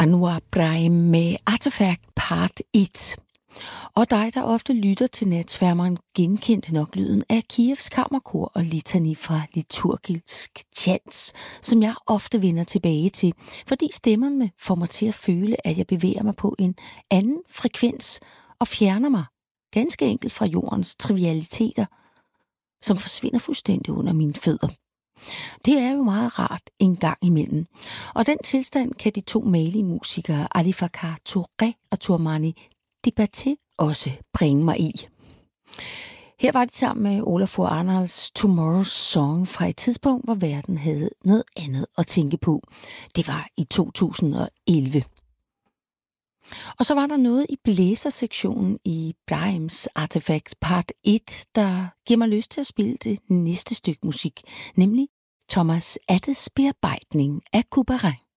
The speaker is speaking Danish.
Anwar Brahim med Artefact Part 1. Og dig, der ofte lytter til Natsværmeren, genkendte nok lyden af Kievs Kammerkor og litani fra liturgisk chants, som jeg ofte vender tilbage til, fordi stemmerne får mig til at føle, at jeg bevæger mig på en anden frekvens og fjerner mig ganske enkelt fra jordens trivialiteter, som forsvinder fuldstændig under mine fødder. Det er jo meget rart en gang imellem. Og den tilstand kan de to Mali-musikere Ali Farka Touré og Tourmani Dibaté også bringe mig i. Her var de sammen med Olafur Arnalds Tomorrow's Song fra et tidspunkt, hvor verden havde noget andet at tænke på. Det var i 2011. Og så var der noget i blæsersektionen i Brahims Artefact Part 1, der giver mig lyst til at spille det næste stykke musik, nemlig Thomas Attes bearbejdning af Couperin.